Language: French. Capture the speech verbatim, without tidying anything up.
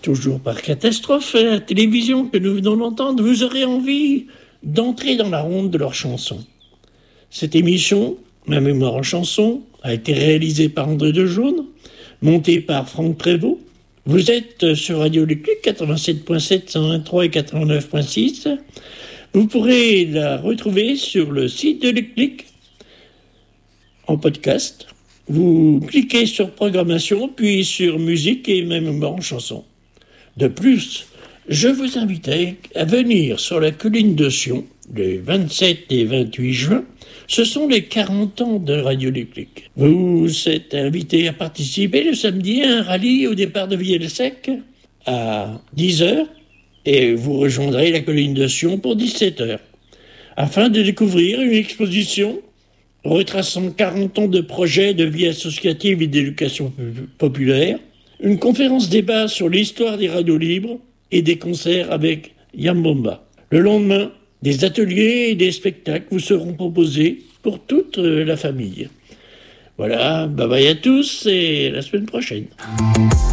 Toujours par catastrophe, à la télévision que nous venons d'entendre, vous aurez envie d'entrer dans la ronde de leurs chansons. Cette émission, Ma mémoire en chanson, a été réalisée par André Dejaune, montée par Franck Prévost. Vous êtes sur Radio Le Clic, quatre-vingt-sept point sept, cent vingt-trois et quatre-vingt-neuf point six. Vous pourrez la retrouver sur le site de Le Clic en podcast. Vous cliquez sur programmation, puis sur musique et Ma mémoire en chanson. De plus, je vous invite à venir sur la colline de Sion les vingt-sept et vingt-huit juin. Ce sont les quarante ans de Radio Le Clic. Vous êtes invité à participer le samedi à un rallye au départ de Vielle-Sec à dix heures et vous rejoindrez la colline de Sion pour dix-sept heures afin de découvrir une exposition retraçant quarante ans de projets de vie associative et d'éducation populaire, une conférence débat sur l'histoire des radios libres et des concerts avec Yambomba. Le lendemain, des ateliers et des spectacles vous seront proposés pour toute la famille. Voilà, bye bye à tous et à la semaine prochaine.